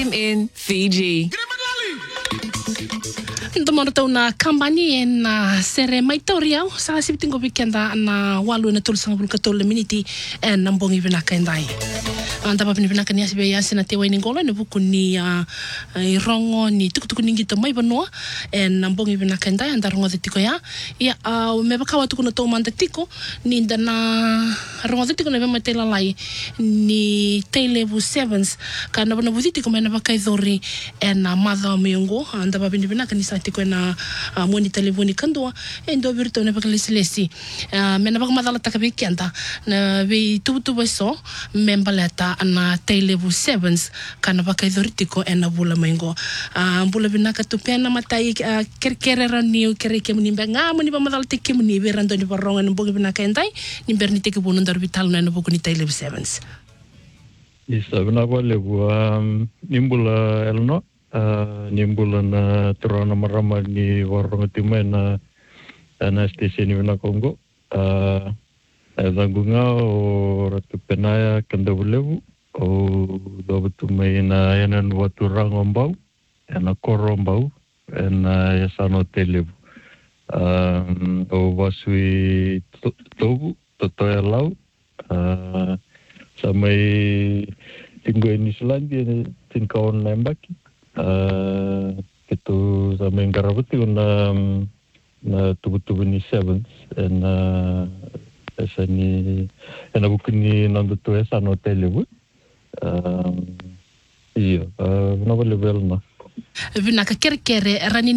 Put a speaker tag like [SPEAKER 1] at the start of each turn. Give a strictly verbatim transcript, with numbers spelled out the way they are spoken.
[SPEAKER 1] M N Fiji.
[SPEAKER 2] Ndomoro tau na kambani e na sere mai tauri au sa sibitingo weekenda na walu na tulu sanga bulka tolu miniti e na mbongi vinaka endai. Anda pa vinaka ni asibe yasi na tewa iningola ni buku ni uh, i rongo ni tukutuku ningi to mai banua e na mbongi vinaka endai anda rongo de tiko ya. Ia uh, me bakawa tuku na tau manda tiko ni nda na rongo de tiko na vema teila lai ni T-level sevens ka na wana wuthi tiko me na baka idhori e na madha o miongo anda pa vinaka ni sa tiko na uh, mwani telefoni kandua e ndo virto na bakalesi lesi uh, me na baka madhala taka weekenda na vi tubutubu so memba leta na T-level sevens kana baka idhoritiko e na bula maingo uh, bula vinaka tupena matai uh, kerkere raniu kereke munimbe nga muni ba madhala teke muni verando ni baronga ni bogi vinaka endai ni berni teke bunu ndar vital na na bogi ni T-level sevens
[SPEAKER 3] isa vinaka lebu um, nimbula elno Uh, nimbula na terana marama ni warong timai na na stesen ni na Kongo uh, zangunga o ratu penaya kanda bulevu o do tumai na yanan watu rangombau na korombau na yasano televu uh, o wasui tobu totoya lau uh, samai tinggo ini Selandia tingkawan lembaki Uh, itu sama yang karabuti na na tubuh-tubuh ni sevens and uh, esa ni ena buku ni nando tu esa no televu uh, iyo uh, na level na
[SPEAKER 2] vinaka kerkere rani